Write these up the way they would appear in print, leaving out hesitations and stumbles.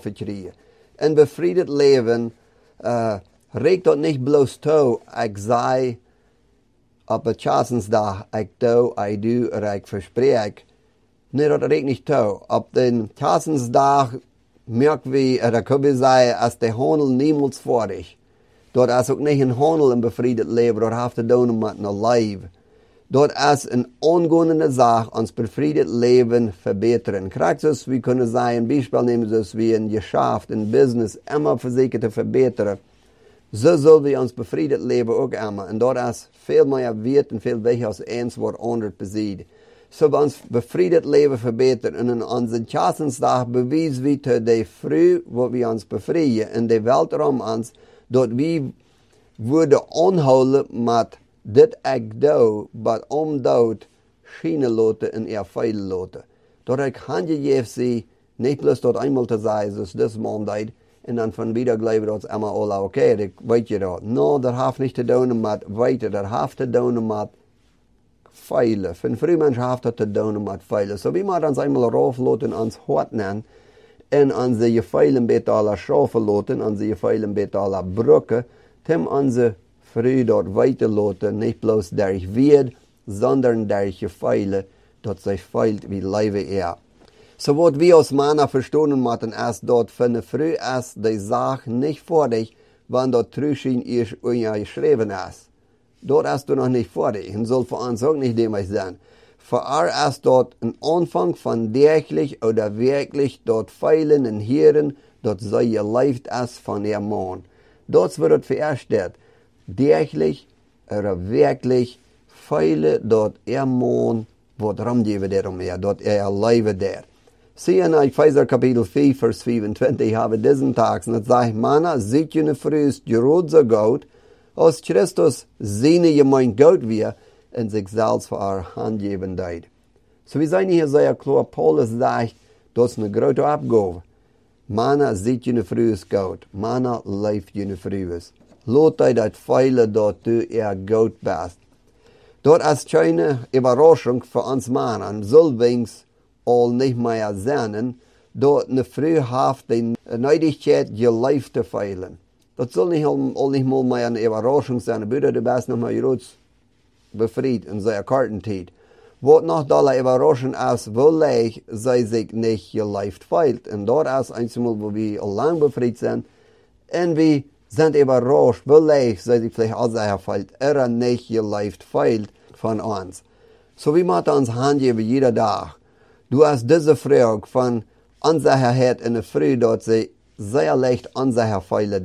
verkrijgen. En bevrijd leven reikt dat niet bloos toe, ik zei op de Chasensdag, ik doe, ik doe, ik verspreek. Nee, dat reikt niet toe. Op de Chasensdag merken we, dat kunnen we zeggen, als de handel niemals voor is. Dat is ook niet een handel in bevrijd leven, dat heeft te doen met een leven. Dat is een ongoende zaak, ons bevrijd leven verbeteren. Krijg dus, we kunnen zeggen, een bijspel nemen dus wie een geschäft, een business, immer verzekerd te verbeteren. Zo zullen we ons bevrijd leven ook immer. En dat is veel meer waard en veel weg als eens wordt onder bezien. Zo we ons bevrijd leven verbeteren. En in onze Chasensdag bewijzen we te de vrou wat we ons bevrijden. En de welt om ons, dat we worden onhouden met dit ik doe, wat omdoet, schijnen laten en veel laten. Dat ik handje geef zie, niet plus dat eenmaal te zeggen, dus dit maandag, en dan van wieder geloven dat allemaal al oké, ik weet je dat. No, dat heeft niet te doen met weten, dat heeft te doen met veilen. Van vrij mensen heeft dat te doen met veilen. Zo wie maar ons eenmaal rauf laten ons hart nemen, en onze je veilen betalen schaffen laten, onze je veilen betalen brokken, tem onze vrij dat weten laten, niet bloos durch weet, sondern durch je veilen, dat zij veilt wie leven er. So wat we als mannen verstaan moeten is dat van de vrouw is de zaak niet voor dich, wanneer dat terugzien is geschreven is. Dat is er nog niet voor dich en zal voor ons ook niet demais zijn. Voor haar is dat een aanvang van dergelijk of werkelijk dat veilen en heren dat zij je leeft is van haar man. Dat wordt het vereerd. Dergelijk of werkelijk veilen dat haar man wordt ramgeven daarom her, dat leven daar. Zie je in Epheser kapitel 4 vers 25 hebben we deze taaks. En het zegt, mannen, ziet je een vrouw gerood zo goed, als Christus zijn je mijn goud weer en zichzelf voor haar handgeven deed. Zo we zijn hier zeer klaar, Paulus zegt, dat is een grote opgave. Mannen, ziet je een vrouw goud. Mannen, leef je een vrouw. Laat hij dat veilen dat u goud bent. Dat is een überrasching voor ons mannen. Zulwings al niet meer zijn, dat een vrouw heeft de nodigheid je leven te veilen. Dat zal niet al niet meer een überrasching zijn. Buiten de best nog maar groots bevrijd in zijn kartentijd. Wat nog de überrasching is, wellicht zij zich niet je leven veilt. En dat is eenmaal waar we al lang bevrijd zijn. En we zijn überrascht, wellicht zij zich vielleicht als hij veilt, niet je leven veilt van ons. Zo we moeten ons handgeven iedere dag. Du hast deze vraag van onzekerheid en een vrouw dat ze zeer licht onzeker veilen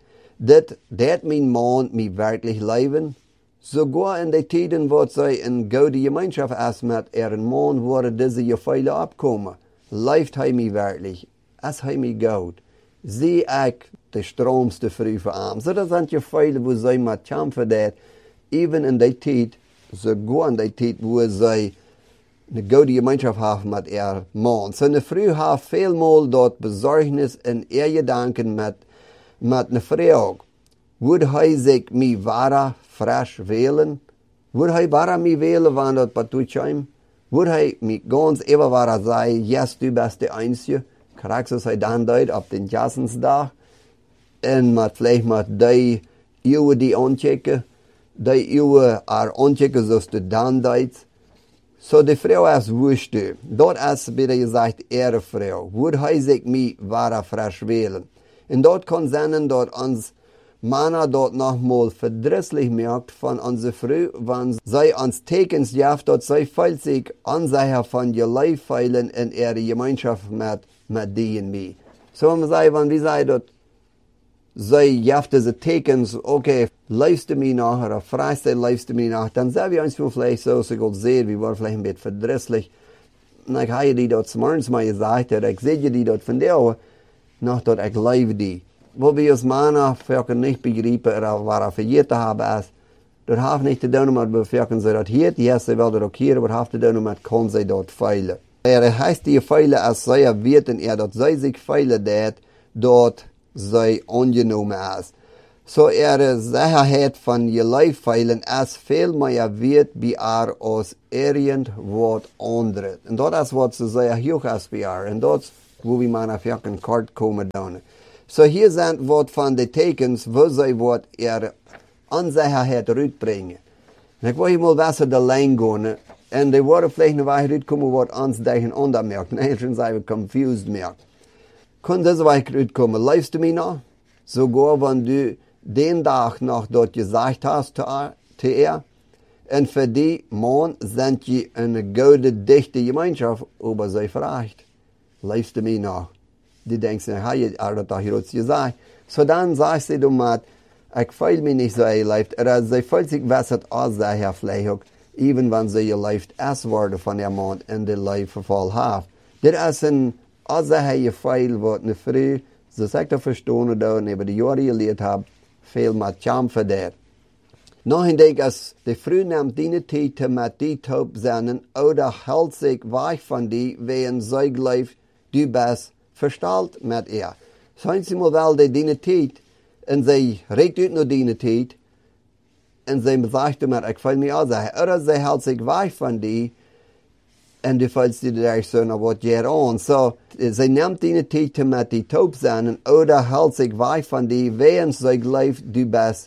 deed. Dat mijn man mij werkelijk leven. Sogar in de tijden wat zij een goede gemeenschap is met een man, worden deze je veilen opkomen. Leeft hij mij werkelijk? Is hij mij goed? Zie ik de stroomste vrouw voor hem? Zo dat zijn je veilen waar zij met kampen deed. Even in die tijd, sogar in die tijd waar zij een goede gemeenschap heeft met haar man. Zijn vrouw heeft veelmaal dat bezorgnis en gedanken met een vrouw. Would hij zich mij ware fresh willen? Would hij ware mij willen wanneer dat patoetjeim? Would hij mij ganz even ware zeggen, yes, du bist de einzige? Krijgt ze hij dan deed op de Chasensdag? En met vielleicht met die eeuwen die aanchecken, die eeuwen haar aanchecken zoals de dan deed. So de vrouw is woest. Dat is bij gezegd ihre vrouw. Would hij zich mij ware fresh willen? En dat kan zijn dat ons mannen dat nogmaals verdrießlich merkt van onze vrouw, wanneer zij ons tekens geeft dat zij veilt zich onzeker van je leven veilen in ihre gemeenschap met die en mij. Zo we zeggen, wanneer we zeggen dat zij geeft deze tekens, oké, luister mij naar, of vrijstel luister mij naar, dan zijn we ons vielleicht zoals ik al zei, we worden vielleicht een beetje verdrießlich. En ik heb je die dat s'morgens maar gezegd, dat ik zeg je die dat van jou, nog dat ik leef die. Wat we als mannen vaak niet begrijpen, waar vergeten hebben is, dat heeft niet te doen met bewerken zij dat hier, ja, zij wel dat ook hier, maar heeft te doen met kan zij dat veilen. Het heet die veilen als zij weten, dat zij zich veilen dat zij ongenomen is. Zo zekerheid van je leven veilen is veel meer waard bij haar als ergens wat andere. En dat is wat ze zeggen heel is bij haar. En dat wo we maar naar een kort komen doen. So hier zijn wat van de tekens, wo zij wat onzekerheid uitbrengen. En ik wil hier mal wasser de lijn gaan, en de worden vielleicht nog wel uitkomen wat ons tegen ondermerkt. Nee, schon zijn we confused merkt. Kan deze week uitkomen, luister me nog? Sogar wenn du den dag nog dat gezegd hast te en voor die man sind je een gouden dichte gemeenschap over zij vraagt. Luister me nog. Die denkt, hij heeft dat hier iets gezegd. So dan zegt ze dan maar, ik voel me niet zo leeft. Zij voelt zich wat als zij heeft vielleicht ook, even wanneer ze je leeft als worden van je man en de leven vol heeft. Dit is een, als hij je veel wordt, een vrij, zo zeg ik dat verstaan en over de jaren geleerd heb, veel met charm verdeerd. Nog een ding is, de vrouw neemt die tijd met die top zijn, ouder houdt zich weg van die, waarin zij gelooft, du best versteld met er. Zijn ze maar wel die tijd, en zij reikt uit naar die tijd, en zij zegt maar, ik voel me al zeggen, oder zij houdt zich weg van die, en du voelt je daar zo naar wat je aan. So, zij neemt die tijd met die top zijn, ouder houdt zich weg van die, waarin zij gelooft, du best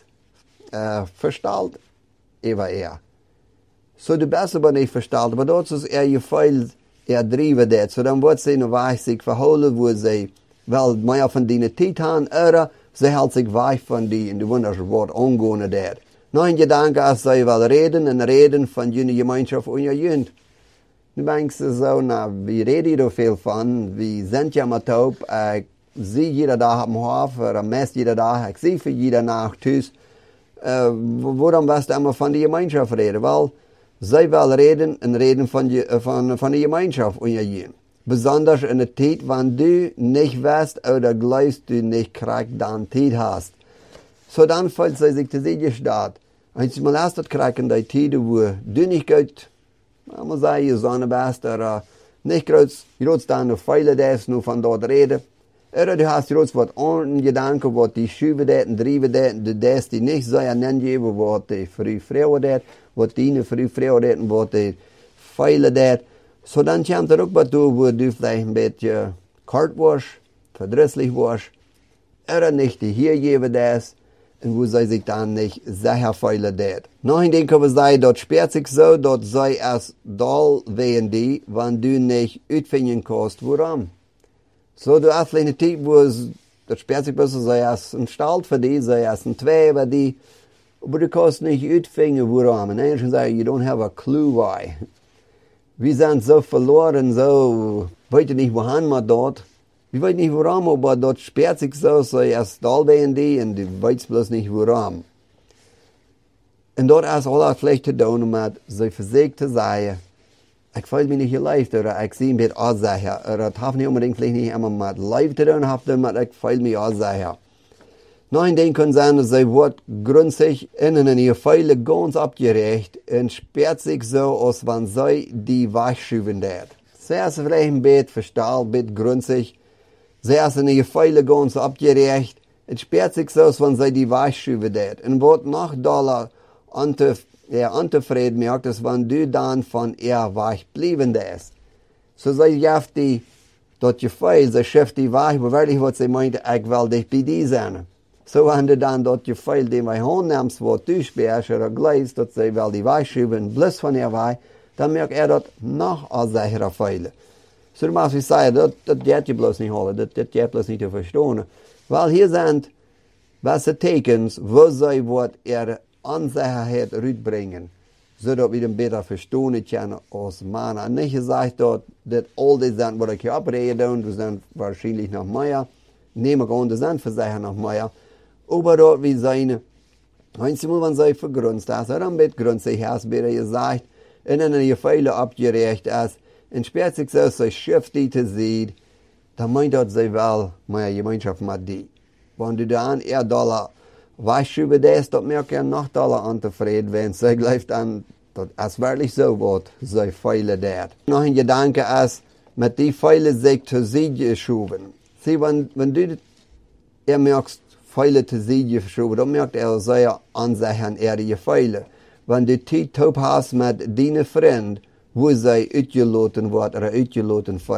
versteld over er. So, du best aber niet versteld, maar dat is je veel driven dat. So, dan wordt zij nog weg zich verhouden, wo zij wel meer van die tijd hebben, oder zij houdt zich weg van die, en du wonders wat aangaan daar. Nog een gedanke is, zij wel reden van jullie gemeenschap en je jeugd. Nu denk je zo, nou, wie reden hier veel van? Wie zijn je maar top? Ik zie iedere dag op mijn hoofd, of meest iedere dag, ik zie voor iedere nacht thuis. Waarom was het allemaal van die gemeenschap reden? Wel, zij wel reden van de gemeenschap en je jeugd. Besonders in de tijd wanneer du niet wist, oder gleich du niet krijgt dan tijd hast. So dan voelt zij zich te zeggen staat. Als je maar laat dat krijgen in die tijden waar du niet goed, maar zei je zonne best, niet groot staan of veilig des, nu van dat reden. Oder du hast groot wat ongedanken, wat die schuiven dat en drijven dat, de des die niet zijn aangeven, wat die vrouwen dat, wat die vrouwen dat en wat die veilig dat. So dan komt er ook wat toe, waar du vielleicht een beetje kort was, verdrießlich was, oder nicht die hier geven des, en wo zij zich dan niet zeker veilig dat. Nog een ding kunnen we zeggen, dat speelt zich zo, dat zij als dol ween die, wanneer du niet uitvinden kost, waarom. So, du hast vielleicht eine Zeit, wo das speelt sich besser, zij als een stalt voor die, zij als een twee voor die, aber du kannst nicht uitvinden, waarom. En Engelsen zeggen, you don't have a clue why. Wir sind so verloren, so, weet je niet wohin maar dort. Wir weten niet waarom, aber dort speelt sich so, zij als dol ween die, en du weet bloß niet waarom. En dort is alles vielleicht te doen, met zij verzekerd te zijn. Ik voel me niet geleefd, oder ik zie een beetje aanzeggen. Oder het heeft niet unbedingt vielleicht niet helemaal met leven te doen, maar ik voel me aanzeggen. Nog een ding kan zijn, dat zij wordt grunzig en in je veilig ganz abgerecht en speelt zich zo als wanneer zij die wegschuiven deed. Zij is vielleicht een beetje verstaald, een beetje grunzig. Zij is in je veilig ganz abgerecht en speelt zich zo als wanneer zij die wegschuiven deed. En wordt nog doller ontevreden merkt, is wanneer du dan van wegbleven is. So zij geeft die, dat je feil, zij scheft die weg, maar werkelijk wat zij meint, ik wil dicht bij die zijn. So wanneer du dan dat je feil die wij neemt, wat du speelt, oder gleich, dat zij wel die wegschuiven, bliss van je weg, dan merkt dat nog als zij feilen. So dan mag je zeggen, dat gaat je bloos niet horen, dat gaat bloos niet te verstaan. Wel, hier zijn wat de tekens, wo zij wat onzekerheid uitbrengen, zodat we hem beter verstaan kunnen als mannen. En niet gezegd dat al die zijn wat ik je opreden, er zijn waarschijnlijk nog meer, neem ik aan, er zijn verzeker nog meer, maar dat we zijn, eenmaal van zij vergrunst is, er een beetje grunzig is, beter gezegd, en in je veilig opgericht is, en speelt zich zo, zij schrift die te zien, dan meint dat zij wel meer gemeenschap met die. Wanneer du dan $1 wegschuiven des, dat merk je nog dollar ontevreden zijn. Zij blijft dan, dat is werkelijk zo wat, zij veilen dat. Nog een gedanke is, met die veilen zich te zijde schuiven. Zie, wanneer du merkt veilen te zijde schuiven, dan merkt zeer aanzeggen je veilen. Wanneer du tijd top hast met die vriend, wo zij uitgelaten wordt, oder uitgelaten veilen.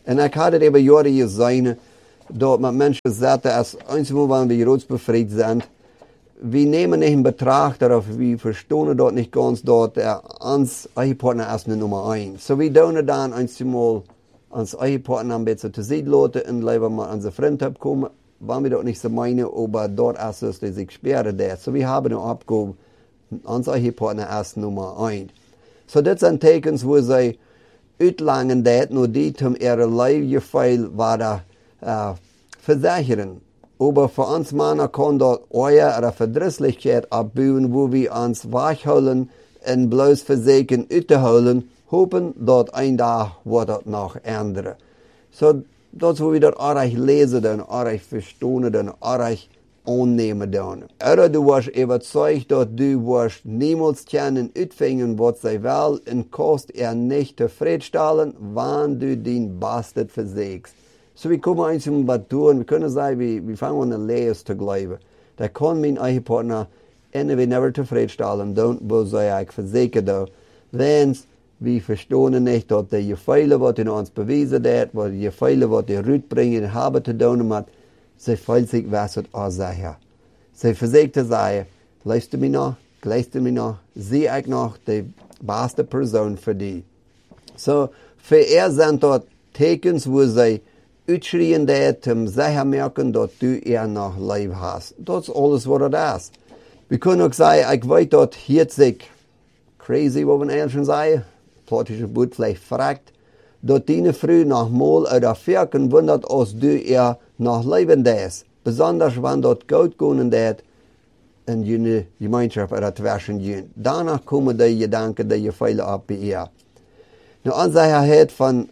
En ik had het über jaren gezien, dat met mensen zetten, als eenmaal wanneer we roods bevrijd zijn, we nemen niet in betracht, of we verstaan dat niet ganz, dat ons eigen partner is nummer 1. So we doen het dan eenmaal ons eigen partner een beetje te zien laten en leven met onze vriendschap komen, wanneer we dat niet zo meinen, maar dat is dus dat ik speren dat. So we hebben een opgave, ons eigen partner is nummer 1. So dit zijn tekens waar zij uitlangen dat, nu die om ihre leefgevoel worden verzekeren. Aber für uns Männer kann dort eine Verdrießlichkeit abbauen, wo wir uns wegholen und bloß versuchen uitzuholen, hopen dat een dag wordt het nog ändern. So, dat is hoe we dat erg lezen doen, erg verstaan doen, erg aannemen doen. Oder du was überzeugt, dat du was niemals kunnen uitvingen wat zij wil en kost niet tevredenstellen, wanneer du den Bastard versuchst. So we komen eens wat doen, we kunnen zeggen, we vangen een lees te geloven. Dat kan mijn eigen partner en we never tevredenstellen, doen, wat zij ik verzekerd doen. Wens we verstaan niet dat de gevoelens wat in ons bewezen dat, wat de gevoelens wat die uitbrengen hebben te doen, maar zij voelt zich was het al zeggen. Zij verzekert te zeggen, luister me nog, zie ik nog de beste persoon voor die. So, voor zijn dat tekens waar zij uitschreien dat, om zeker merken dat du nog leven hast. Dat is alles wat het is. We kunnen ook zeggen, ik weet dat hier zich crazy, wat we Engelsen zeggen, plattische boet vielleicht fragt, dat die vrouw nogmaals uit de verken wundert als du nog leven is. Besonders wanneer dat goud kunnen dat in je gemeenschap uit het versen gaan. Daarna komen die gedanken, die je veilig op bij je. Nou, onze het van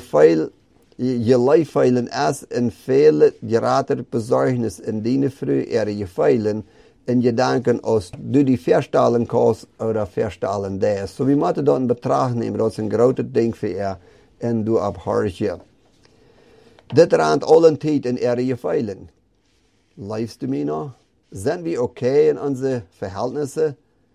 je leefveilen is in vele gerater bezorgnis in die vrouw je veilen en je denken als du die verstellen kost of verstellen des. So we moeten dat in betracht nemen, dat is een grote ding voor je en du op hartje. Dit raakt al een tijd in je veilen. Leefst du mij nog? Zijn we oké in onze verhältnissen?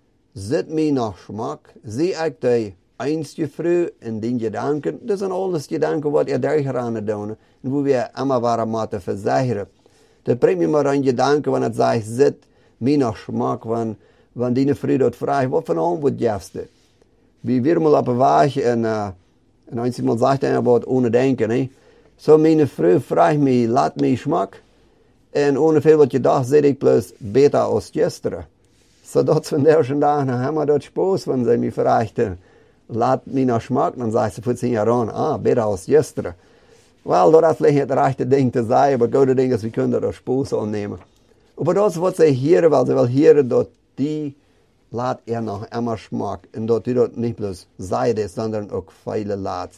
Zit mij nog smak? Zie ik die einste vrouw in die gedanken? Dat zijn alles gedanken wat je daar gaan doen. En hoe we allemaal waren moeten verzekeren. Dat brengt me maar aan gedanken wanneer het zegt, zit mij nog smak, wanneer die vrouw dat vraagt, wat van antwoord geeft je? We weer mal op een weg en eenmaal zegt hij wat ohne denken. Hè? Zo mijn vrouw vraagt me, laat mij smak. En ohne veel wat je dacht, zit ik plus beter als gisteren. So dat van de eerste dag, dan hebben we dat spoos van ze me vraagt, laat mij nog smak. Dan zegt ze voor 10 jaar aan, beter als gisteren. Wel, dat is vielleicht het rechte ding te zeggen, maar goede ding is, we kunnen dat spoos aannemen. Maar dat is wat zij hier wil. Ze wil hier dat die laat nog immer smak. En dat u dat niet plus zijde, sondern ook vele laat.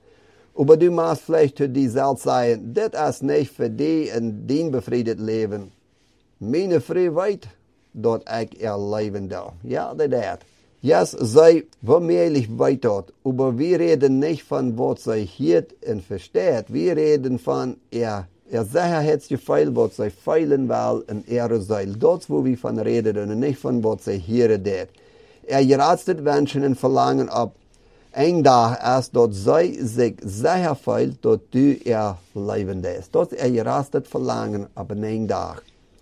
Maar du maast vielleicht zu die zelf zeggen, dit is niet voor die en die bevredigd leven. Mijn vrouw weet dat ik leven doe. Ja, dat is. Yes, zij vermeerlijk weet dat. Maar we reden niet van wat zij hiert en versteht. We reden van zekerheidsgevoel wat zij feilen wil en zeil. Dat is waar we van reden en niet van wat zij hier deed. Geraadst het wensen en verlangen op een dag is dat zij zich zeker voelt dat du levend is. Dat is geraadst het verlangen op een dag.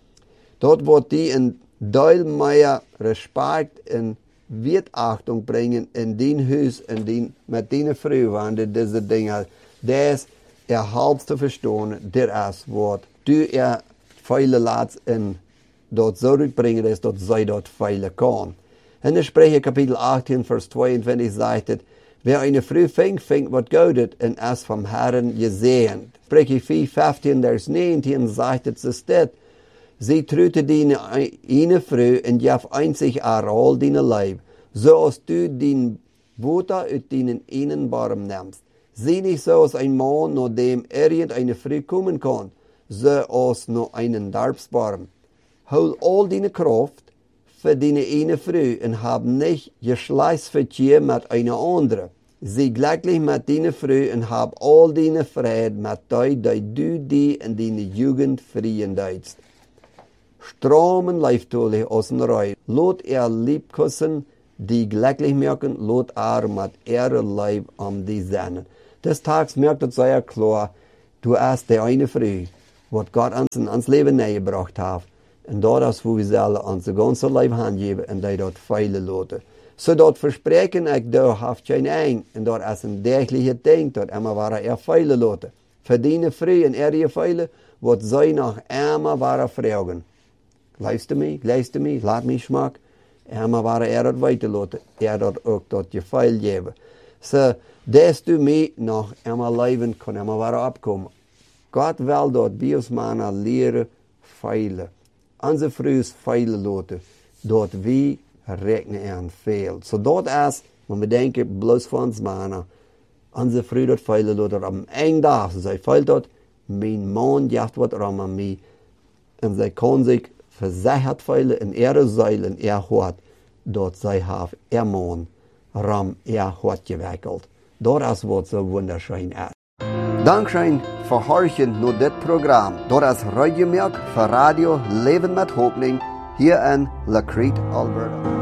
Dat wordt die een duil meer respect en wertachtung brengen in die huis en met die vrouw, want deze dingen, dat helpt te verstaan, dit is wat du veilig laat en dat zo uitbrengen is dat zij dat veilig kan. En in Spreuche kapitel 18 vers 22 zegt het, wer eine Frau fängt wat goudet en is vom Herren gesehen. Spreuche 4:15 vers 19 zegt het zo dit, sie trute die eine Frau en jaf einzig al die Leib, zoals du den Water uit die einen Barm nimmst. Zie niet zoals een man naar dem irgendeine Frau kommen kan, zoals naar einen Darbsbarm. Hol al die Kraft für die eine Frau und hab nicht Geschlechtsverkehr mit einer anderen. Sei glücklich mit deiner Frau und hab all deine Frieden mit die du die in deine Jugend frieren deitst. Stromen leiftolig aus dem Rhein. Lot liebkussen, die glücklich merken, lot mit ihrer Leib die Sennen. Des Tages merkt het sehr klar, du hast die eine Früh, wat Gott ans Leben neergebracht hat. En dat is wo we zullen onze ganze leven handgeven en die dat veilig laten. Zodat verspreken ik daar heeft geen eind. En dat is een dergelijke ding, dat immer waren veilig laten. Verdienen vrij en je veilig, wat zij nog immer waren vragen. Luister me, laat me smak. Immer waren dat weiter laten. Dat ook dat je veil geven. So, des du mij nog immer leven kan immer waren opkomen. God wil dat bij ons mannen leren veilig. Onze vrouwen veilig laten, dat wij rekenen aan veel. So dat is, want we denken, bloos voor ons mannen, onze vrouw dat veilig laten, op een dag, zij veilig dat, mijn man jaagt wat aan mij, en zij kan zich verzekerd veilig in zeil en hart, dat zij heeft man ram hart gewikkeld. Dat is wat zo wonderschijn is. Dankzij voor horchen naar dit programma. Dat is Radio Milk voor Radio Leven met Hoopning hier in La Crete, Alberta.